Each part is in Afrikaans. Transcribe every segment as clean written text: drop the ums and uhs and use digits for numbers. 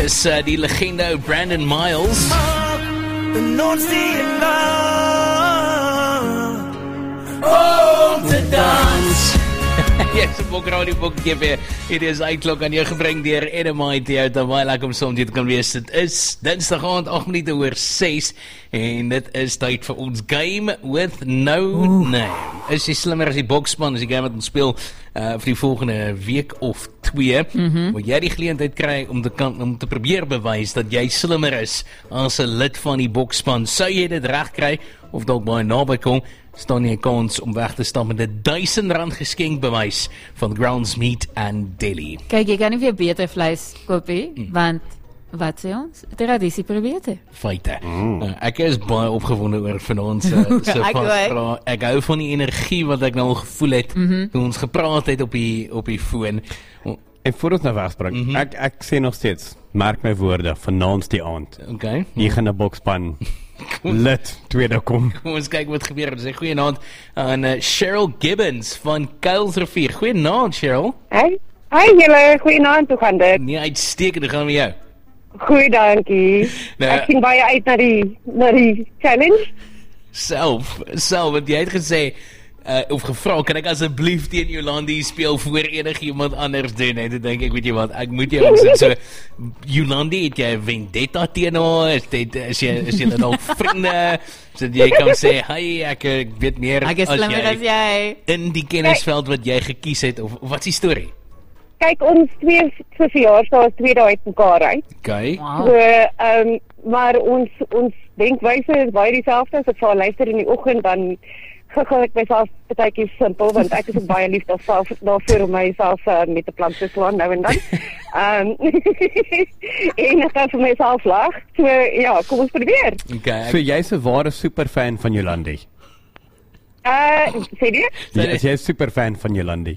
Dis die legende Brandon Miles. Om te dans. Yes, een boek radiobokkie weer. Dit is uitklok aan jou gebring deur NMIT uit en baie lekker om soms dit kan wees. Dit is Dinsdag aand 8 minute oor 6 en dit is tyd vir ons Game with No Name. Is jy slimmer as die bokspan as die game wat ons speel vir die volgende week of 2, waar jy die geleentheid kry om te probeer bewys dat jy slimmer is as 'n lid van die bokspan. Sou jy dit reg kry of dalk baie naby kom, staan jy 'n kans om weg te stap met 'n R1000 geskenkbewys van Grounds Meat and Deli. Kyk, jy kan nie weer beter vleis koop nie, want wat sê ons? Tradisie probeer. Feite. Ek is baie opgewonde oor vanaand se vasvra. Ek hou van die energie wat ek nou al gevoel het toe ons gepraat het op die foon. En voor ons nou wegspring, ek sê nog steeds, merk my woorde, vanaand die aand. Okay. Hier gaan 'n bokspan lid tweede kom. Kom ons kyk wat gebeur. Dis 'n goeie naam aan Cheryl Gibbons van Kuilsrivier. Goeie naam, Cheryl. Hi julle, goeienaand, hoe gaan dit? Nee, uitstekend, gaan met jou. Goeie, dankie. Nou, ek sien baie uit na die challenge. Self, want jy het gesê of gevra, kan ek asseblief teen Jolandi speel voor enigiemand anders doen? En toe dink ek, weet jy wat, ek moet jou opsit. So, Jolandi, het jy 'n vendetta teen haar? Is jy al vriende? So jy kan sê, hey, ek weet meer Ek is slimmer as jy. In die kennisveld wat jy gekies het, of wat is die storie? Kyk, ons twee se verjaarsdae is 2 dae uit mekaar uit. Okay. Wow. So, maar ons denkwyse is baie dieselfde. As ek vir haar luister in die oggend, dan gou ek myself partykeer simpel, want ek is ook baie lief daarvoor om myself met 'n plant te slaan nou en dan. En ek kan vir myself lag. So ja, kom ons probeer. Okay. So jy's 'n ware superfan van Jolandi. Sê jy? Jy's 'n superfan van Jolandi.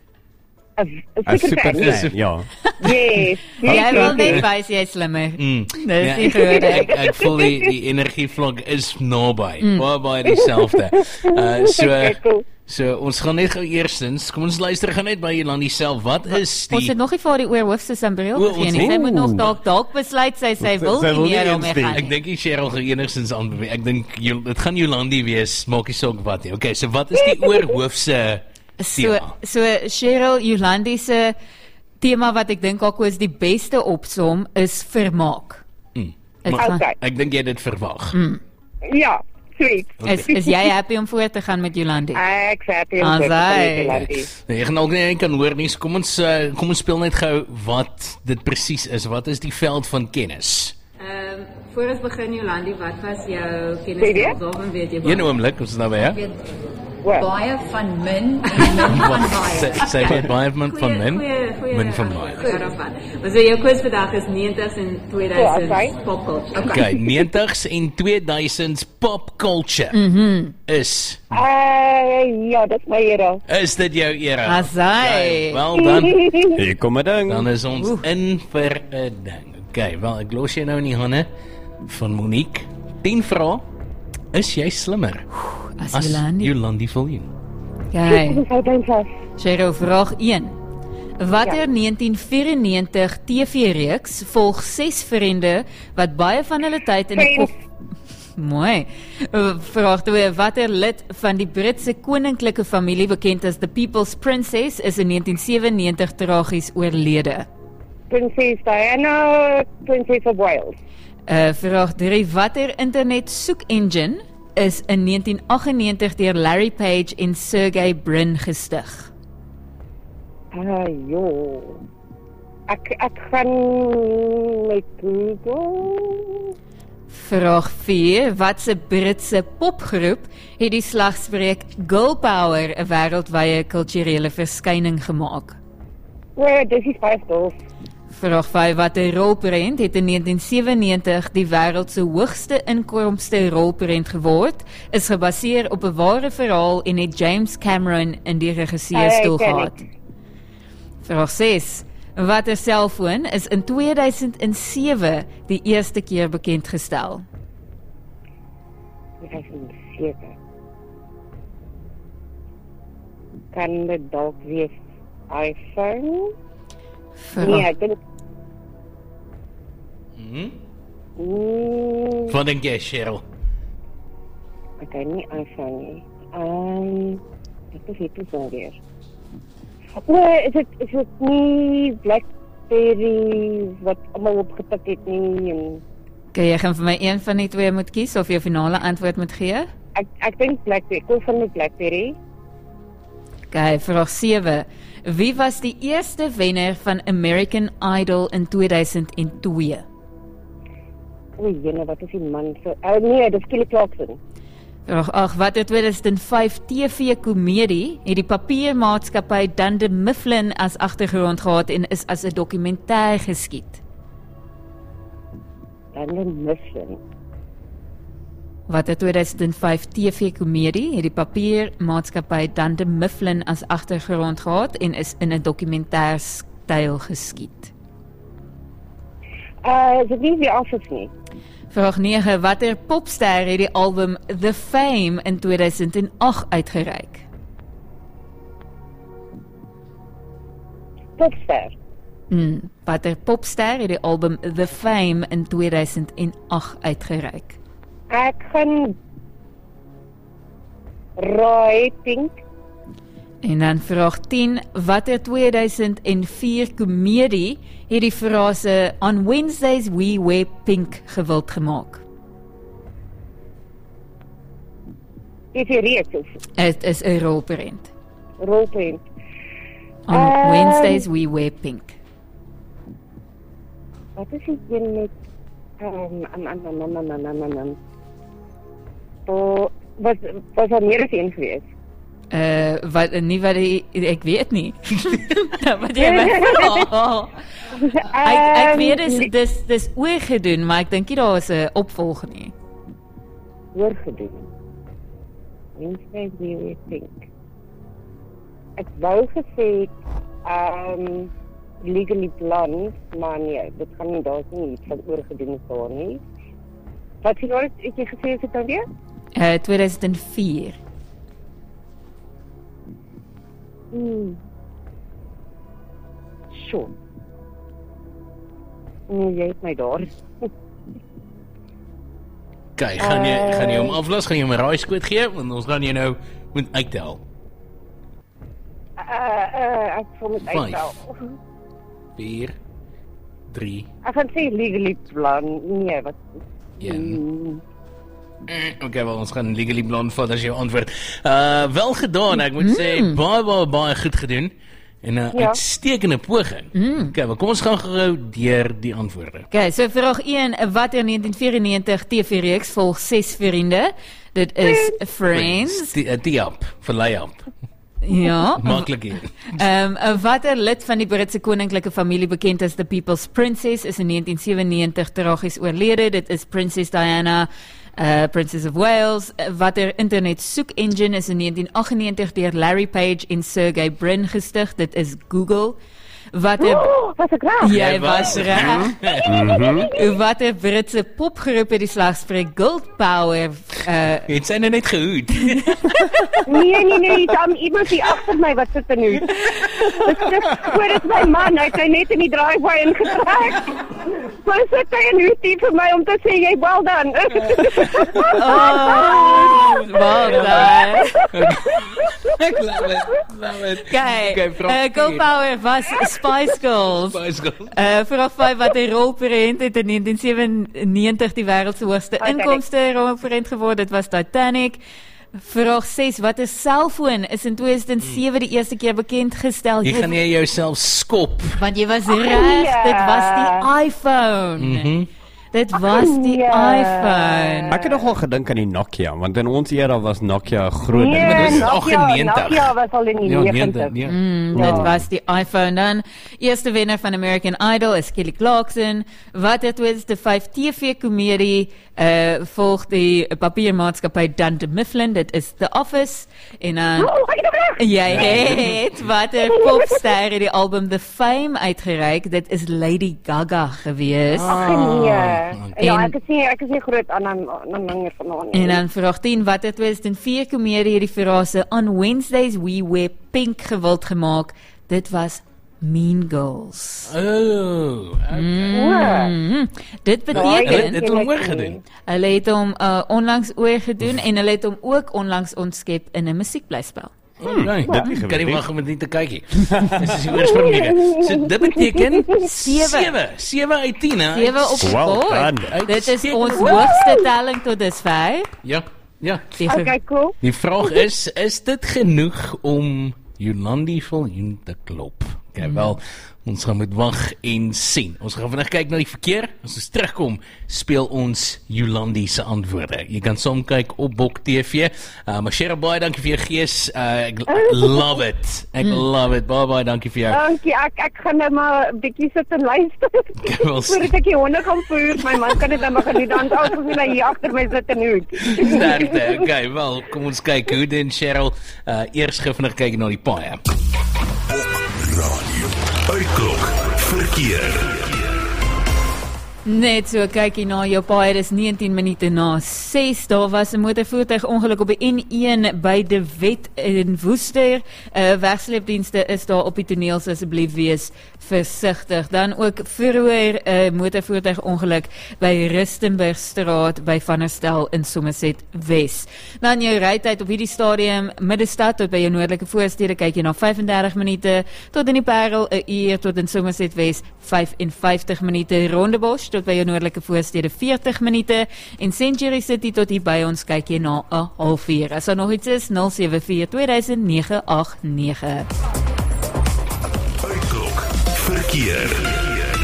'n As superfan. superfan, ja. Yes. Jy wil net wys jy is slimmer. Dis nie goed. Ek voel die energievlak is naby. Baie dieselfde. Cool. So ons gaan net gou eerstens, kom ons luister gaan net by Jolandi self. Wat is Ons het die nog nie vir die oorhoofse sambreel O, gegee ons nie. Sy het- moet nog dalk besluit sy wil Sy wil nie meer nie om instem. gaan Ek nie. dink die Cheryl gaan enigstens aanbeweeg. Ek dink dit gaan Jolandi wees, maak nie saak wat nie. Okay, so wat is die oorhoofse tema? So Cheryl Jolandi se tema wat ek dink ook is die beste opsom is vermaak. Dit gaan- Okay. Ek dink jy het dit verwag. Ja, sweet. Is jy happy om voort te gaan met Jolandi? Ek sê dit Nee, jy gaan ook nie kan hoor nie. So kom ons speel net gou wat dit presies is. Wat is die veld van kennis? Voor ons begin Jolandi, wat was jou Weet jy? Waarvan weet jy Een oomblik, ons is nou by, hè? baie van min en min van baie. Sy weet baie van min, Goeie min van baie. daarvan. So jou quiz vandag is 90s en 2000s okay. pop culture. Okay, 90s en 2000s pop culture is dis my era. is dit jou era? Asai. Wel dan, Hier kom 'n ding. dan is ons in vir 'n ding. Okay, wel ek los jy nou in die hande van Monique. 10 vrae. Is jy slimmer As as Jolandi. Jolandi Viljoen? Okay. Hou dan vas. Cheryl, vraag 1. Watter 1994 TV-reeks volg 6 vriende wat baie van hulle tyd in 'n Friends. Mooi. Vraag 2. Watter lid van die Britse koninklike familie bekend as the People's Princess is in 1997 tragies oorlede? Princess Diana, Princess of Wales. Vraag 3. Watter internet soekengine is in 1998 deur Larry Page en Sergey Brin gestig? Ek gaan met Google. Vraag 4. Watse Britse popgroep het die slagspreuk Girl Power 'n wêreldwye kulturele verskyning gemaak? Dis die Spice Girls. Vraag 5. Watter rolprent het in 1997 die wêreld se hoogste inkomste rolprent geword? Is gebaseer op 'n ware verhaal en het James Cameron in die regisseurstoel ken gehad. Vraag 6. Watter selfoon is in 2007 die eerste keer bekendgestel? 2007. Kan dit dalk wees iPhone? Nee, Vraag, ek dink Wat dink jy, Cheryl? Okay, nie iPhone nie. Wat is dit so weer? Is dit nie BlackBerry wat allemaal opgetik het nie? En Okay, jy gaan vir my een van die twee moet kies of jou finale antwoord moet gee? ek dink BlackBerry, ek kom van met BlackBerry. Okay, vraag 7. Wie was die eerste wenner van American Idol in 2002? Oei, jene, wat is die man? Nee, dit is Kelly Clarkson. Vraag 8. Wat in 2005 TV-komedie het die papiermaatskappy Dunder Mifflin as agtergrond gehad en is as 'n dokumentêr geskied? Dunder Mifflin. Wat in 2005 TV-komedie het die papiermaatskappy Dunder Mifflin as agtergrond gehad en is in 'n dokumentêr styl geskied? Is dit nie die Office nie? Vraag 9. Watter popster het die album The Fame in 2008 uitgereik? Popster. Watter popster het die album The Fame in 2008 uitgereik? Ek gaan raai Pink. En dan vraag 10. Watter 2004 komedie het die frase On Wednesdays we wear pink gewild gemaak? Is die reeks of Het is 'n rolprent. rolprent? On Wednesdays we wear pink. Wat is die een met was daar meer as een geweest? Wat nie wat ek weet nie. Wat jy my vra. Ek weet dis oorgedoen, maar ek dink nie daar is 'n opvolg nie. Oorgedoen. Wednesdays we wear pink. Ek wou gesê Legally Blonde, maar nee, dit gaan nie, daar is nie iets wat oorgedoen is daar nie. Wat het jy gesê is dit dan weer? 2004. Sure. Nee, jy het my daar. Okay, gaan jy hom aflos, gaan jy hom 'n raaiskoot gee, want ons gaan jy nou moet uittel. Ek voel met uittel. 4 3 Ek gaan sê Legally Blonde. Nee, wat? 1. Okay, wel, ons gaan Legally Blonde vat as jou antwoord. Wel gedaan, ek moet sê, baie goed gedoen. En 'n uitstekende poging. Okay, wel, kom ons gaan gou deur die antwoorde. Okay, so vraag 1, wat in 1994 TV-reeks volg 6 vriende? Dit is Friends. Die up, vir lay-up. Ja. Maklik hier. Watter lid van die Britse koninklike familie bekend as The People's Princess is in 1997 tragies oorlede? Dit is Princess Diana, Princess of Wales. Watter internet soek engine is in 1998 deur Larry Page en Sergey Brin gestig? Dit is Google. Watter was ek reg? Jy was reg. Watter Britse popgroep het die slagspreuk Gold Power Het sy nou net gehoed? Nee, iemand hier agter my wat sit en hoed. Dit is my man, hy het net in die driveway ingetrek. Maar sit hy en hoed hier vir my om te sê, jy well done. Well done. Ek love it. Okay, Gold Power was Spice Girls. Vraag 5, wat 'n rolprent het in 1997 die wêreld se hoogste inkomste rolprent geword? Dit was Titanic. Vraag 6, wat 'n selfoon is in 2007 die eerste keer bekend gestel? Jy gaan jouself skop. Want jy was reg, dit was die iPhone. Dit was die iPhone. Ek het nogal gedink aan die Nokia, want in ons era was Nokia 'n groot ding. Maar dit is 98. Nokia was al in die 90. Dit was die iPhone dan. Eerste wenner van American Idol is Kelly Clarkson. Wat het 2005 TV-komedie volg die papiermaatskappy Dunder Mifflin? Dit is The Office. En dan jy het watter popster het die album The Fame uitgereik? Dit is Lady Gaga gewees. Ja, ek is nie groot aan meneer vanaand nie. En dan vraag 10, wat het 2004 komedie het die frase On Wednesdays we wear pink gewild gemaak? Dit was Mean Girls. Okay. Dit Hulle beteken, het hom oorgedoen. hulle het hom onlangs oorgedoen en hulle het hom ook onlangs ontskep in 'n musiekblyspel. Nee, Dit nie kan nie gebeur wag om dit nie te kyk nie. Dis is die oorspronklike. So dit beteken 7 uit 10, hè? 7 op die Well bord. done. Dit is Uitstekend. ons hoogste telling tot dusver. Ja. Okay, cool. Die vraag is dit genoeg om Jolandi Viljoen te klop? Okay, wel, ons gaan moet wag en sien. Ons gaan vandag kyk na die verkeer. As ons terugkom, speel ons Jolandi se antwoorde. Jy kan saam kyk op Bok TV. Maar Cheryl, baie dankie vir jou gees. Ek love it. Ek love it. Baie dankie vir jou. Dankie, ek gaan nou maar 'n bietjie sit en luister. Voordat ek die honde gaan voer, my man kan dit nou maar geniet, dan as ons nou hier agter my sit en hoed. Sterkte. Okay, wel, kom ons kyk hoe dit Cheryl eers vinnig kyk na die paaie. Radio. Uitklok verkeer. Net so kykie na jou paai, dis 19 minute na 6. Daar was 'n motorvoertuigongeluk op die N1 by De Wet in Woester. Wegsleepdienste is daar op die toneel, so asseblief wees versigtig. Dan ook vroeër 'n motorvoertuigongeluk by Rustenburgstraat by Van der Stel in Somerset Wes. Dan jou rytyd op hierdie stadium Middestad tot by jou noordelike voorstede kyk jy na 35 minute, tot in die Parel 'n uur, tot in Somerset Wes 55 minute, Rondebosch tot by jou noordelike voorstede 40 minute en Century City tot hier by ons kyk jy na 'n halfuur. As daar nog iets is, 074 200989. Uitklok verkeer.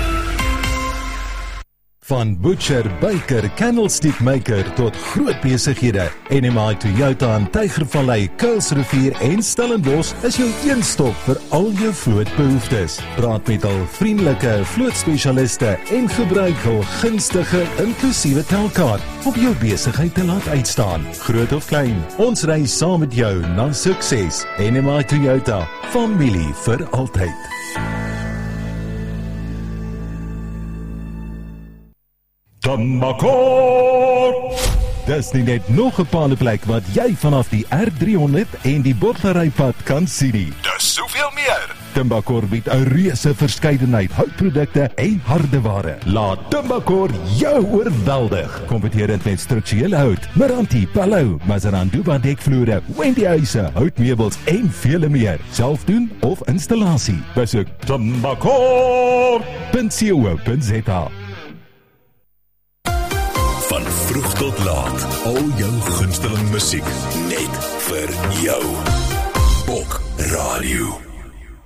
Van butcher, baker, candlestick-maker tot groot besighede. NMI Toyota in Tygervallei, Kuilsrivier en Stellenbosch is jou een stop vir al jou vlootbehoeftes. Praat met al vriendelike vlootspesialiste en gebruik hul gunstige inklusiewe telkaart om jou besigheid te laat uitstaan. Groot of klein, ons ry saam met jou na sukses. NMI Toyota, familie vir altyd. Tambakor! Dis nie net nog 'n paandeplek wat jy vanaf die R300 en die Bottlerypad kan sien nie. Dis soveel meer. Timbakor bied 'n reuse verskeidenheid houtprodukte en hardeware. Laat Timbakor jou oorweldig. Kompeterend met strukturele hout, Meranti, Palou, Mazaranduba dekvloere, Wendyhuise, houtmeubels en vele meer. Self doen of installasie. Besoek timbakor.co.za. Van vroeg tot laat, al jou gunsteling musiek, net vir jou. Bok Radio.